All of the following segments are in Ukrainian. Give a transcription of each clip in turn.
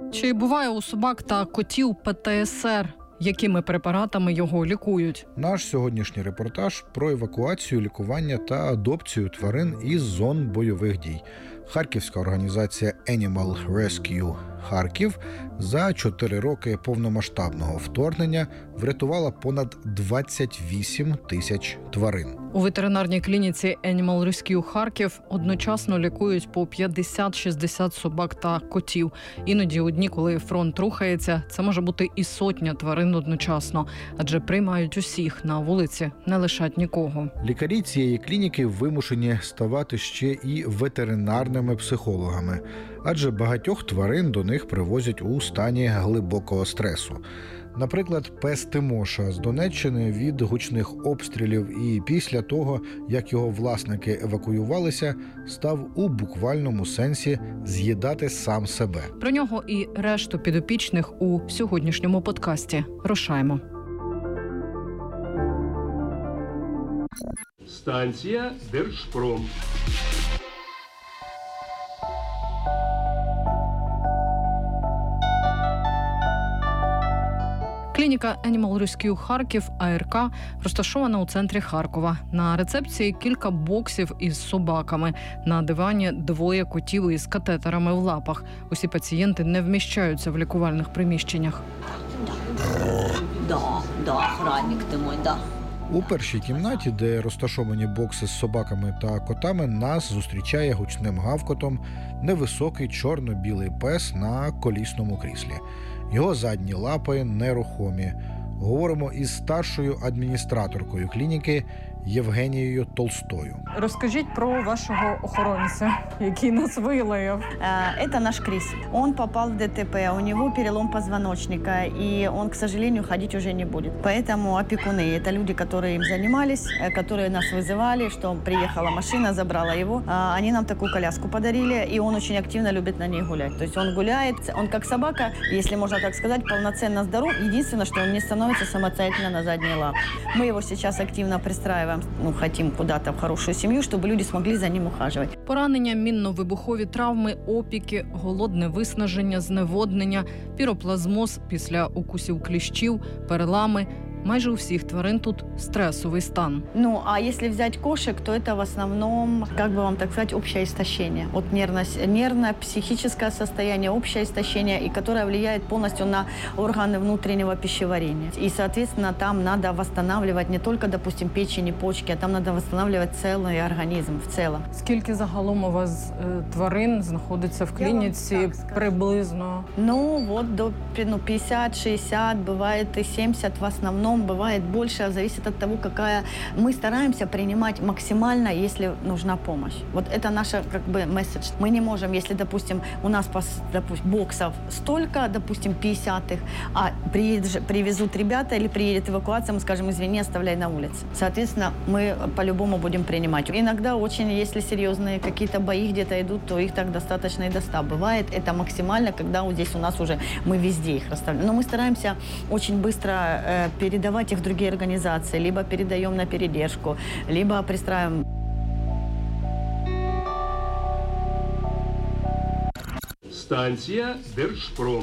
Чи буває у собак та котів ПТСР? Якими препаратами його лікують? Наш сьогоднішній репортаж про евакуацію, лікування та адопцію тварин із зон бойових дій. Харківська організація Animal Rescue Харків за 4 роки повномасштабного вторгнення врятувала понад 28 тисяч тварин. У ветеринарній клініці Animal Rescue Харків одночасно лікують по 50-60 собак та котів. Іноді у дні, коли фронт рухається, це може бути і сотня тварин одночасно, адже приймають усіх, на вулиці не лишать нікого. Лікарі цієї клініки вимушені ставати ще і ветеринарними психологами, адже багатьох тварин до них привозять у стані глибокого стресу. Наприклад, пес Тимоша з Донеччини від гучних обстрілів і після того, як його власники евакуювалися, став у буквальному сенсі з'їдати сам себе. Про нього і решту підопічних у сьогоднішньому подкасті. Рушаємо. Станція Держпром. Клініка Animal Rescue Харків АРК розташована у центрі Харкова. На рецепції кілька боксів із собаками. На дивані 2 котів із катетерами в лапах. Усі пацієнти не вміщаються в лікувальних приміщеннях. Да, охранник ти мой, да. У першій кімнаті, де розташовані бокси з собаками та котами, нас зустрічає гучним гавкотом невисокий чорно-білий пес на колісному кріслі. Його задні лапи нерухомі. Говоримо із старшою адміністраторкою клініки Євгенією Толстою. Розкажіть про вашого охоронця, який нас вилаяв. Это наш Крис. Он попал в ДТП, у него перелом позвоночника, и он, к сожалению, ходить уже не будет. Поэтому опекуны – это люди, которые им занимались, которые нас вызывали, что приехала машина, забрала его. Они нам такую коляску подарили, и он очень активно любит на ней гулять. То есть он гуляет, он как собака, если можно так сказать, полноценно здоров. Единственное, что он не становится самостоятельно на задние лапы. Мы его сейчас активно пристраиваем, хотим куда-то в хорошую семью, чтобы люди смогли за ним ухаживать. Поранення, мінно-вибухові травми, опіки, голодне виснаження, зневоднення, піроплазмоз після укусів кліщів, перелами. Майже у всіх тварин тут стресовий стан. А если взять кошек, то это в основном, как бы вам так сказать, общее истощение. Вот нервно-психическое состояние, общее истощение, и которое влияет полностью на органы внутреннего пищеварения. И, соответственно, там надо восстанавливать не только, допустим, печень и почки, а там надо восстанавливать целый организм в целом. Скільки загалом у вас тварин знаходиться в клініці приблизно? До 50-60, бывает и 70 в основном. Бывает больше, зависит от того, какая... Мы стараемся принимать максимально, если нужна помощь. Вот это наш месседж. Мы не можем, если, допустим, у нас боксов столько, допустим, 50-х, а привезут ребята или приедет эвакуация, мы скажем, извини, оставляй на улице. Соответственно, мы по-любому будем принимать. Иногда очень, если серьезные какие-то бои где-то идут, то их так достаточно и до 100. Бывает это максимально, когда вот здесь у нас уже мы везде их расставляем. Но мы стараемся очень быстро передавать их в другие организации, либо передаем на передержку, либо пристраиваем. Станція Держпром.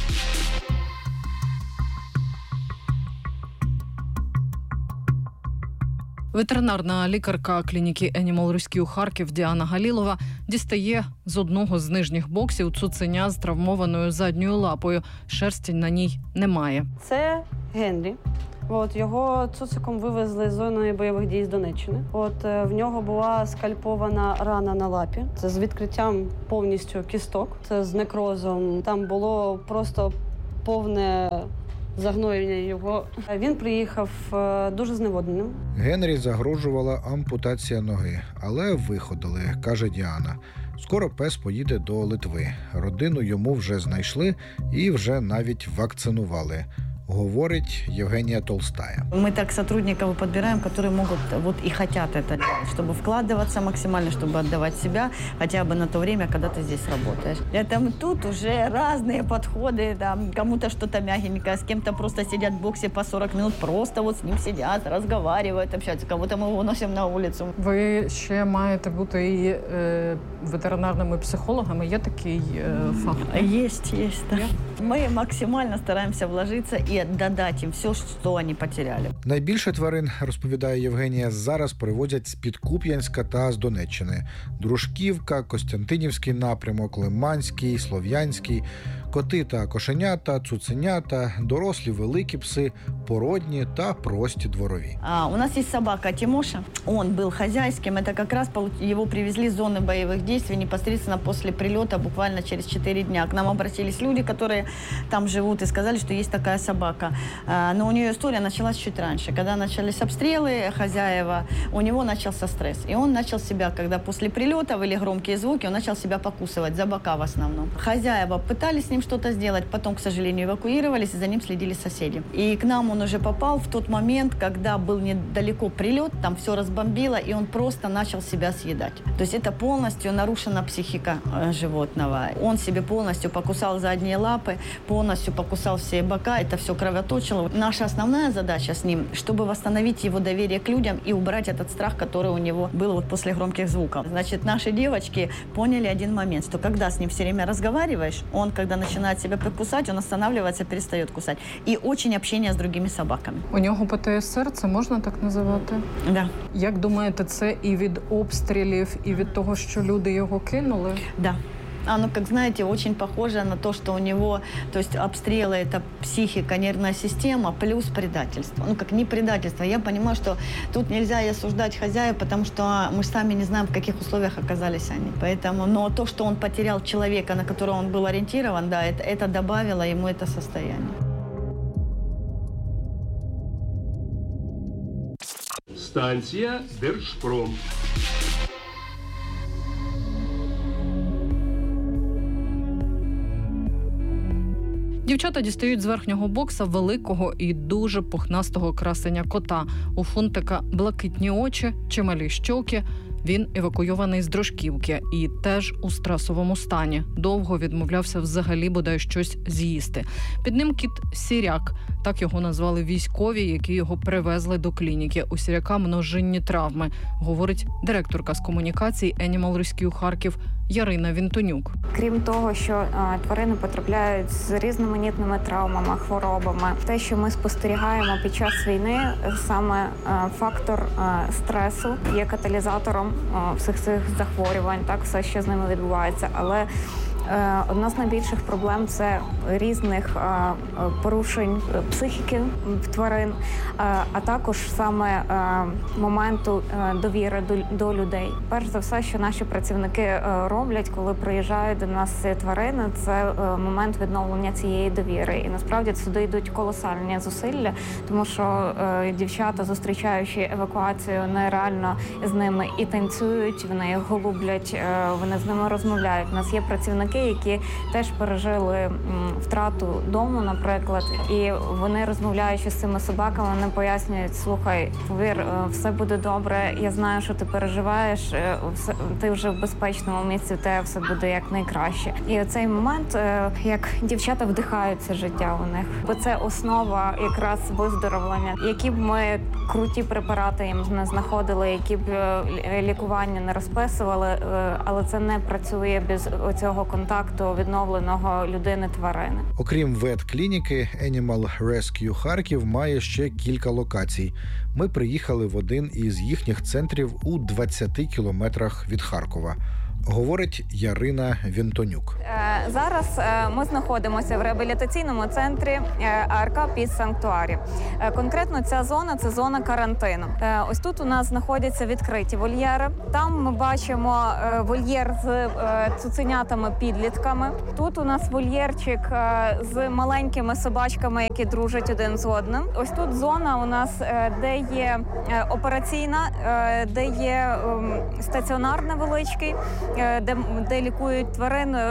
Ветеринарна лікарка клініки Animal Rescue Харків Діана Галілова дістає з одного з нижніх боксів цуценя з травмованою задньою лапою. Шерсті на ній немає. Це Генрі. Його цуциком вивезли з зони бойових дій з Донеччини. В нього була скальпована рана на лапі. Це з відкриттям повністю кісток, це з некрозом. Там було просто повне загноєння його. Він приїхав дуже зневодненим. Генрі загрожувала ампутація ноги, але виходили, каже Діана. Скоро пес поїде до Литви. Родину йому вже знайшли і вже навіть вакцинували. говорить Євгенія Толстая. Мы так сотрудников подбираем, которые могут и хотят это делать, чтобы вкладываться максимально, чтобы отдавать себя хотя бы на то время, когда ты здесь работаешь. Тут уже разные подходы, там, кому-то что-то мягенькое, с кем-то просто сидят в боксе по 40 минут, просто с ним сидят, разговаривают, общаются, кого-то мы выносим на улицу. Ви ще маєте бути і ветеринарними психологами. Є такий факт? Есть, да. Мы максимально стараемся вложиться и додать им все, что они потеряли. Найбільше тварин, розповідає Євгенія, зараз привозять з-під Куп'янська та з Донеччини. Дружківка, Костянтинівський напрямок, Лиманський, Слов'янський. Коти та кошенята, цуценята, дорослі великі пси, породні та прості дворові. У нас есть собака Тимоша. Он был хозяйским. Это как раз его привезли с зоны боевых действий непосредственно после прилета, буквально через 4 дня. К нам обратились люди, которые там живут, и сказали, что есть такая собака. Но у нее история началась чуть раньше. Когда начались обстрелы хозяева, у него начался стресс. И он начал себя, когда после прилетов или громкие звуки, он начал себя покусывать за бока в основном. Хозяева пытались с ним что-то сделать, потом, к сожалению, эвакуировались, и за ним следили соседи. И к нам он уже попал в тот момент, когда был недалеко прилет, там все разбомбило, и он просто начал себя съедать. То есть это полностью нарушена психика животного. Он себе полностью покусал задние лапы, полностью покусал все бока, это все кровоточило. Наша основная задача с ним, чтобы восстановить его доверие к людям и убрать этот страх, который у него был после громких звуков. Значит, наши девочки поняли один момент, что когда с ним все время разговариваешь, он, когда начинает себя прикусать, он останавливается, перестает кусать. И очень общение с другими собаками. У нього ПТСР, це можна так називати? Да. Як думаєте, це і від обстрілів, і від того, що люди його кинули? Да. Как знаете, очень похоже на то, что у него, то есть обстрелы, это психика, нервная система, плюс предательство. Как не предательство. Я понимаю, что тут нельзя и осуждать хозяев, потому что мы сами не знаем, в каких условиях оказались они. Поэтому, но то, что он потерял человека, на которого он был ориентирован, да, это добавило ему это состояние. Станція Держпром. Дівчата дістають з верхнього бокса великого і дуже пухнастого красеня кота. У Фунтика блакитні очі, чималі щоки. Він евакуйований з Дружківки і теж у стресовому стані. Довго відмовлявся взагалі бодай щось з'їсти. Під ним кіт Сіряк. Так його назвали військові, які його привезли до клініки. У Сіряка множинні травми, говорить директорка з комунікацій Animal Rescue Харків Ярина Вінтонюк. Крім того, що тварини потрапляють з різноманітними травмами, хворобами, те, що ми спостерігаємо під час війни, саме фактор стресу є каталізатором всіх цих захворювань, так, все, що з ними відбувається. Але одна з найбільших проблем – це різних порушень психіки тварин, а також саме моменту довіри до людей. Перш за все, що наші працівники роблять, коли приїжджають до нас ці тварини, це момент відновлення цієї довіри. І насправді сюди йдуть колосальні зусилля, тому що дівчата, зустрічаючи евакуацію, вони реально з ними і танцюють, вони їх голублять, вони з ними розмовляють. У нас є працівники, які теж пережили втрату дому, наприклад, і вони, розмовляючи з цими собаками, вони пояснюють: слухай, повір, все буде добре, я знаю, що ти переживаєш, ти вже в безпечному місці, в тебе все буде як найкраще. І оцей момент, як дівчата вдихають це життя у них, бо це основа якраз виздоровлення. Які б ми круті препарати їм не знаходили, які б лікування не розписували, але це не працює без оцього контакту відновленого людини-тварини. Окрім ветклініки, Animal Rescue Харків має ще кілька локацій. Ми приїхали в один із їхніх центрів у 20 кілометрах від Харкова. Говорить Ярина Вінтонюк. Зараз ми знаходимося в реабілітаційному центрі АРК Peace Sanctuary. Конкретно ця зона – це зона карантину. Ось тут у нас знаходяться відкриті вольєри. Там ми бачимо вольєр з цуценятами-підлітками. Тут у нас вольєрчик з маленькими собачками, які дружать один з одним. Ось тут зона у нас, де є операційна, де є стаціонар невеличкий, де лікують тварин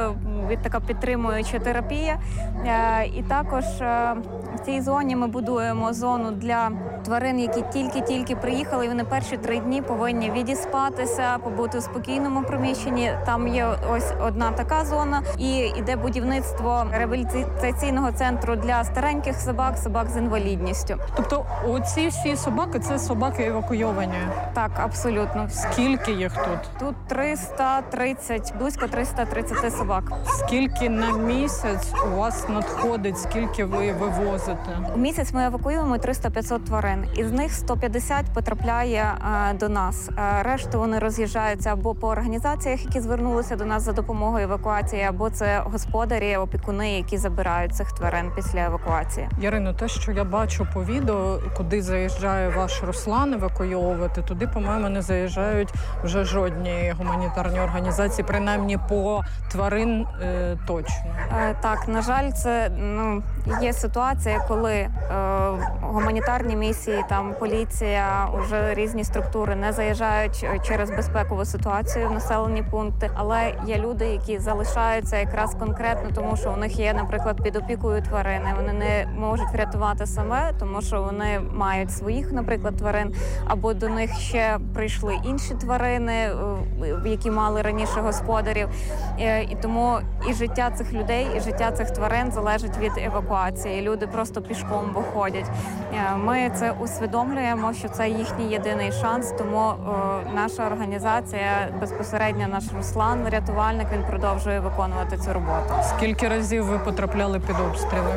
така підтримуюча терапія. І також в цій зоні ми будуємо зону для тварин, які тільки приїхали, і вони перші 3 дні повинні відіспатися, побути в спокійному приміщенні. Там є ось одна така зона, і йде будівництво реабілітаційного центру для стареньких собак, собак з інвалідністю. Тобто оці всі собаки – це собаки евакуйовані? Так, абсолютно. Скільки їх тут? Тут 330, близько 330 собак. Скільки на місяць у вас надходить, скільки ви вивозите? У місяць ми евакуюємо 300-500 тварин. Із них 150 потрапляє до нас. Решту вони роз'їжджаються або по організаціях, які звернулися до нас за допомогою евакуації, або це господарі, опікуни, які забирають цих тварин після евакуації. Ярино, те, що я бачу по відео, куди заїжджає ваш Руслан евакуйовувати, туди, по-моєму, не заїжджають вже жодні гуманітарні організації, принаймні по тварин точно. Так, на жаль, це є ситуація, коли гуманітарні місії, там поліція, уже різні структури не заїжджають через безпекову ситуацію в населені пункти, але є люди, які залишаються якраз конкретно, тому що у них є, наприклад, під опікою тварини. Вони не можуть врятувати саме, тому що вони мають своїх, наприклад, тварин, або до них ще прийшли інші тварини, які мали раніше господарів. І тому і життя цих людей, і життя цих тварин залежить від евакуації. Люди просто пішком виходять. Ми це усвідомлюємо, що це їхній єдиний шанс, тому наша організація, безпосередньо наш Руслан, рятувальник, він продовжує виконувати цю роботу. Скільки разів ви потрапляли під обстріли?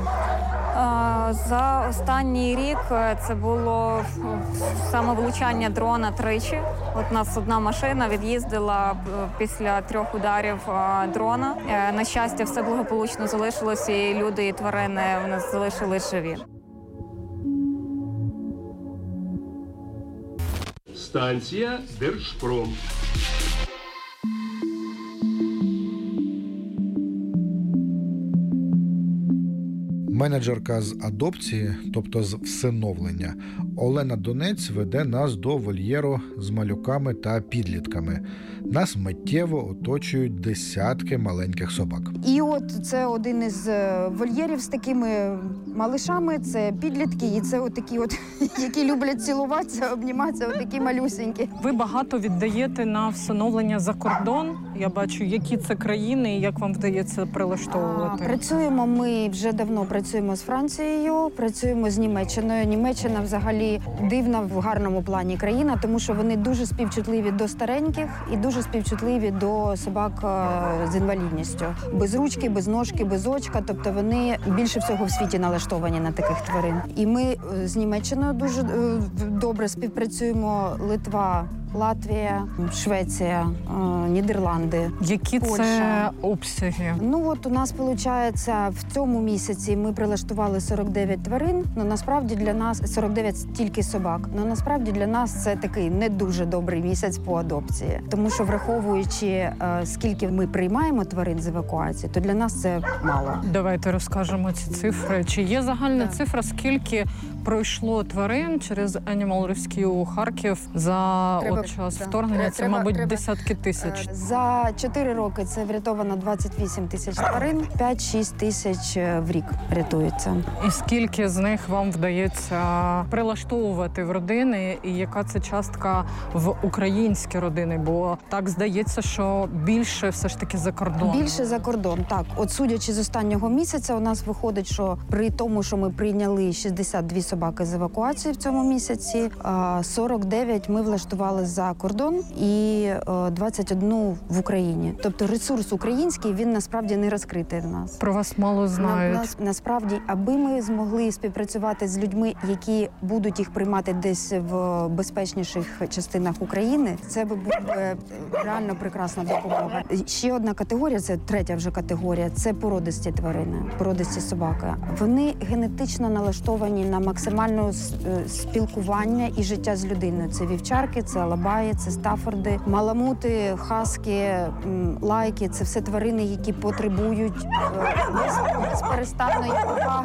За останній рік це було саме влучання дрона 3. От у нас одна машина від'їздила після 3 ударів дрона. На щастя, все благополучно залишилось, і люди, і тварини в нас залишились живі. Станція Держпром. Менеджерка з адопції, тобто з всиновлення, Олена Донець веде нас до вольєру з малюками та підлітками. Нас миттєво оточують десятки маленьких собак. І от це один із вольєрів з такими малишами, це підлітки, і це отакі от, які люблять цілуватися, обніматися, отакі малюсенькі. Ви багато віддаєте на всиновлення за кордон. Я бачу, які це країни і як вам вдається прилаштовувати. Працюємо ми вже давно працюємо з Францією, працюємо з Німеччиною. Німеччина взагалі дивна в гарному плані країна, тому що вони дуже співчутливі до стареньких і дуже співчутливі до собак з інвалідністю. Без ручки, без ножки, без очка, тобто вони більше всього в світі налаштовані на таких тварин. І ми з Німеччиною дуже добре співпрацюємо. Литва, Латвія, Швеція, Нідерланди, Які Польща. це обсяги? Ну от у нас, виходить, в цьому місяці ми прилаштували 49 тварин, але насправді для нас 49 тільки собак. Але насправді для нас це такий не дуже добрий місяць по адопції. Тому що, враховуючи, скільки ми приймаємо тварин з евакуації, то для нас це мало. Давайте розкажемо ці цифри. Чи є загальна цифра, скільки пройшло тварин через Animal Rescue Харків за час вторгнення? Це, мабуть, десятки тисяч. За 4 роки це врятовано 28 тисяч тварин, 5-6 тисяч в рік рятується. І скільки з них вам вдається прилаштовувати в родини, і яка це частка в українські родини? Бо так здається, що більше все ж таки за кордон. Більше за кордон, так. От судячи з останнього місяця, у нас виходить, що при тому, що ми прийняли 62 собаки з евакуації в цьому місяці, 49 ми влаштували за кордон і 21 в Україні. Тобто ресурс український, він насправді не розкритий в нас. Про вас мало знають. Насправді, аби ми змогли співпрацювати з людьми, які будуть їх приймати десь в безпечніших частинах України, це би була реально прекрасна допомога. Ще одна категорія, це третя вже категорія, це породисті тварини, породисті собаки. Вони генетично налаштовані на максимальне спілкування і життя з людиною. Це вівчарки, це алабаї, це стафорди, маламути, хаски, лайки – це все тварини, які потребують безперестанної уваги